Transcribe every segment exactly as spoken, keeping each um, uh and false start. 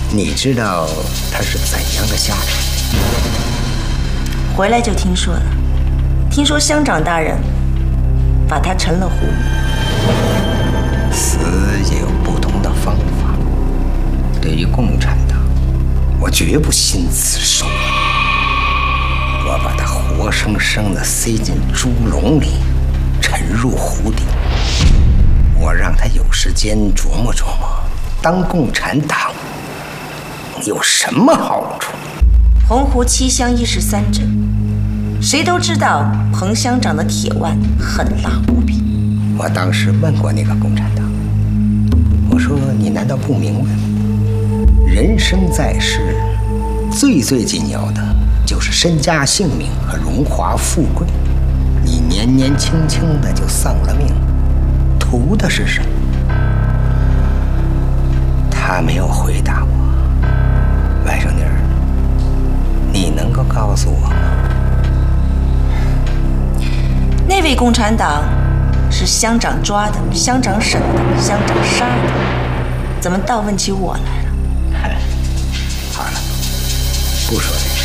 你知道他是怎样的下场？ 回来就听说了，听说乡长大人把他沉了湖。 死也有不同的方法。对于共产党，我绝不心慈手软。我把他活生生的塞进猪笼里，沉入湖底。我让他有时间琢磨琢磨，当共产党有什么好处？ 洪湖七乡一十三镇，谁都知道彭乡长的铁腕狠辣无比。 我当时问过那个共产党，我说：“你难道不明白？人生在世，最最紧要的就是身家性命和荣华富贵。你年年轻轻的就丧了命，图的是什么？”他没有回答我。外甥女儿，你能够告诉我吗？ 那位共产党是乡长抓的，乡长审的，乡长杀的，怎么倒问起我来了？ 好了，不说这个。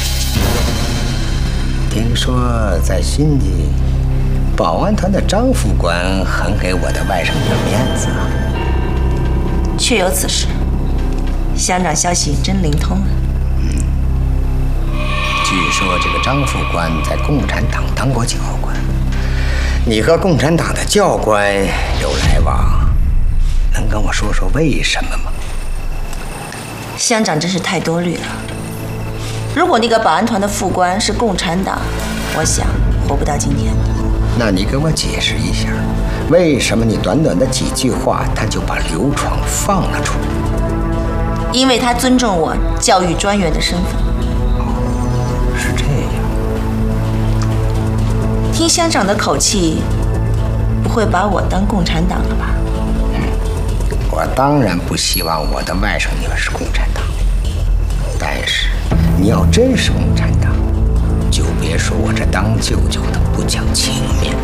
听说在新集，保安团的张副官很给我的外甥女面子啊。 确有此事，乡长消息真灵通啊。 嗯，据说这个张副官在共产党当过教官，你和共产党的教官有来往，能跟我说说为什么吗？ 乡长真是太多虑了。如果那个保安团的副官是共产党，我想活不到今天。 那你给我解释一下，为什么你短短的几句话，他就把刘闯放了出来？ 因为他尊重我教育专员的身份。 哦，是这样。 听乡长的口气，不会把我当共产党了吧？ 嗯，我当然不希望我的外甥女儿是共产党，但是你要真是共产党，就别说我这当舅舅的不讲情面。